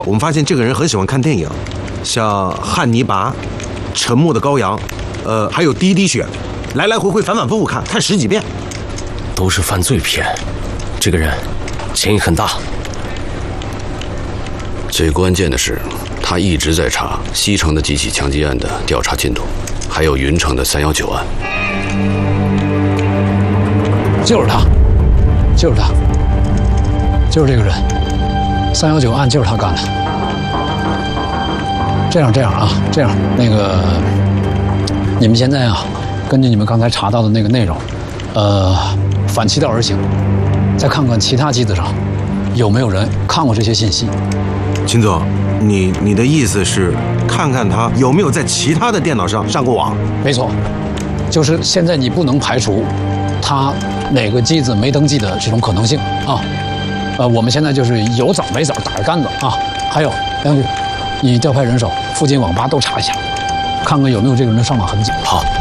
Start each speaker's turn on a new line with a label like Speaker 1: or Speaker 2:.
Speaker 1: 我们发现这个人很喜欢看电影，像《汉尼拔》《沉默的羔羊》，还有《第一滴血》，来来回回反反复复看10几遍，
Speaker 2: 都是犯罪片。这个人嫌疑很大。
Speaker 3: 最关键的是，他一直在查西城的几起枪击案的调查进度，还有云城的319案。
Speaker 4: 就是他，就是他，就是这个人。319案就是他干的。这样啊，那个，你们现在啊，根据你们刚才查到的那个内容，反其道而行，再看看其他机子上有没有人看过这些信息。
Speaker 1: 秦总，你的意思是看看他有没有在其他的电脑上上过网？
Speaker 4: 没错，就是现在你不能排除他哪个机子没登记的这种可能性啊。我们现在就是有枣没枣打着杆子啊。还有梁局，你调派人手，附近网吧都查一下，看看有没有这个人的上网痕迹。
Speaker 2: 好。